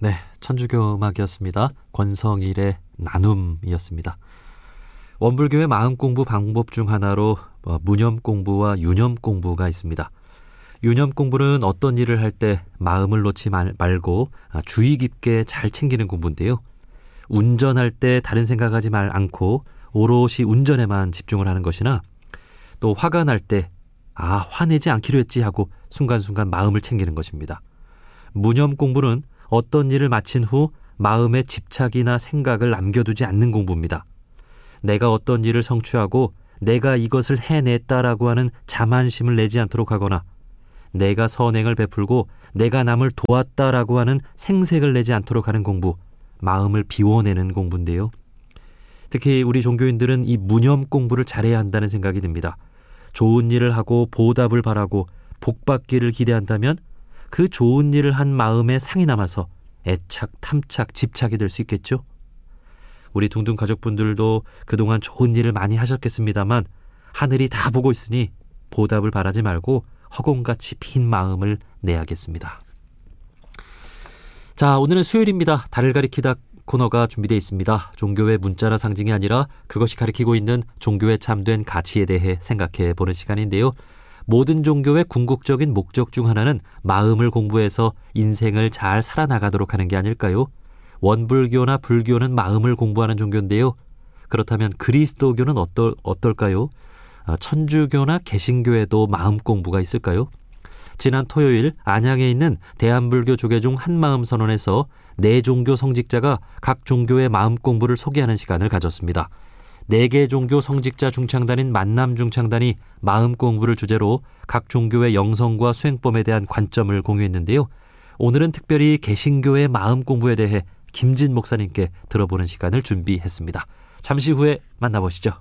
네, 천주교 음악이었습니다. 권성일의 나눔이었습니다. 원불교의 마음 공부 방법 중 하나로 무념 공부와 유념 공부가 있습니다. 유념 공부는 어떤 일을 할 때 마음을 놓지 말고 주의 깊게 잘 챙기는 공부인데요. 운전할 때 다른 생각하지 않고 오롯이 운전에만 집중을 하는 것이나, 또 화가 날 때 화내지 않기로 했지 하고 순간순간 마음을 챙기는 것입니다. 무념 공부는 어떤 일을 마친 후 마음에 집착이나 생각을 남겨두지 않는 공부입니다. 내가 어떤 일을 성취하고 내가 이것을 해냈다라고 하는 자만심을 내지 않도록 하거나, 내가 선행을 베풀고 내가 남을 도왔다라고 하는 생색을 내지 않도록 하는 공부, 마음을 비워내는 공부인데요. 특히 우리 종교인들은 이 무념 공부를 잘해야 한다는 생각이 듭니다. 좋은 일을 하고 보답을 바라고 복받기를 기대한다면 그 좋은 일을 한 마음에 상이 남아서 애착, 탐착, 집착이 될 수 있겠죠. 우리 둥둥 가족분들도 그동안 좋은 일을 많이 하셨겠습니다만 하늘이 다 보고 있으니 보답을 바라지 말고 허공같이 빈 마음을 내야겠습니다. 자, 오늘은 수요일입니다. 달을 가리키다 코너가 준비되어 있습니다. 종교의 문자나 상징이 아니라 그것이 가리키고 있는 종교의 참된 가치에 대해 생각해 보는 시간인데요. 모든 종교의 궁극적인 목적 중 하나는 마음을 공부해서 인생을 잘 살아나가도록 하는 게 아닐까요? 원불교나 불교는 마음을 공부하는 종교인데요. 그렇다면 그리스도교는 어떨까요? 천주교나 개신교에도 마음 공부가 있을까요? 지난 토요일 안양에 있는 대한불교 조계종 한마음선언에서 네 종교 성직자가 각 종교의 마음 공부를 소개하는 시간을 가졌습니다. 4개 종교 성직자 중창단인 만남중창단이 마음 공부를 주제로 각 종교의 영성과 수행법에 대한 관점을 공유했는데요. 오늘은 특별히 개신교의 마음 공부에 대해 김진 목사님께 들어보는 시간을 준비했습니다. 잠시 후에 만나보시죠.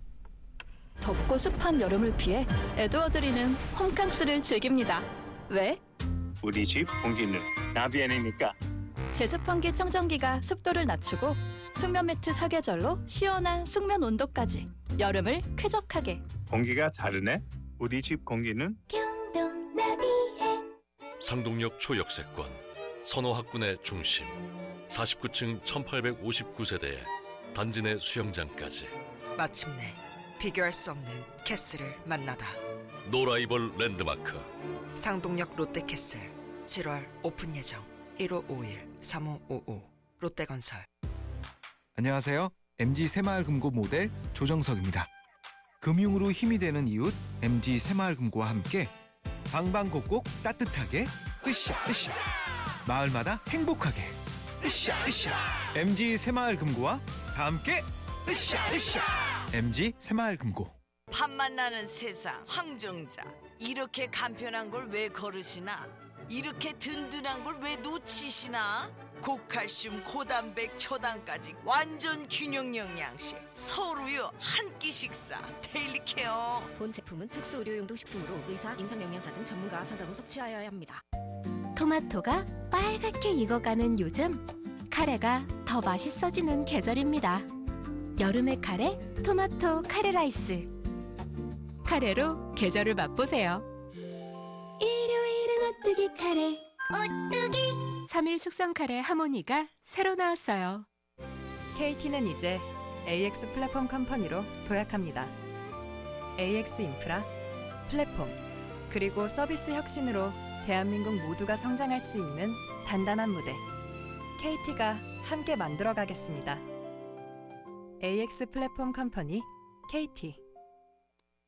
덥고 습한 여름을 피해 에드워드리는 홈캉스를 즐깁니다. 왜? 우리 집 공기는 나비엔이니까. 제습환기 청정기가 습도를 낮추고 숙면 매트 사계절로 시원한 숙면 온도까지 여름을 쾌적하게. 공기가 다르네. 우리 집 공기는 경동 나비엔. 상동역 초역세권 선호학군의 중심 49층 1859세대에 단지 내 수영장까지 마침내 비교할 수 없는 캐슬을 만나다. 노라이벌 랜드마크 상동역 롯데캐슬 7월 오픈 예정. 1551-3555 롯데건설. 안녕하세요. MG 새마을금고 모델 조정석입니다. 금융으로 힘이 되는 이웃 MG 새마을금고와 함께 방방곡곡 따뜻하게 으쌰으쌰, 마을마다 행복하게 으쌰으쌰. MG 새마을금고와 다 함께 으쌰으쌰. MG 새마을금고. 밥 만나는 세상 황정자. 이렇게 간편한 걸 왜 거르시나? 이렇게 든든한 걸 왜 놓치시나? 고칼슘, 고단백, 초당까지 완전 균형 영양식. 서울우유 한 끼 식사 데일리 케어. 본 제품은 특수 의료용도 식품으로 의사, 임상영양사 등 전문가와 상담 후 섭취하여야 합니다. 토마토가 빨갛게 익어가는 요즘, 카레가 더 맛있어지는 계절입니다. 여름의 카레, 토마토 카레 라이스. 카레로 계절을 맛보세요. 일요일은 오뚜기 카레. 오뚜기. 3일 숙성 카레 하모니가 새로 나왔어요. KT는 이제 AX 플랫폼 컴퍼니로 도약합니다. AX 인프라, 플랫폼, 그리고 서비스 혁신으로 대한민국 모두가 성장할 수 있는 단단한 무대. KT가 함께 만들어가겠습니다. AX 플랫폼 컴퍼니 KT.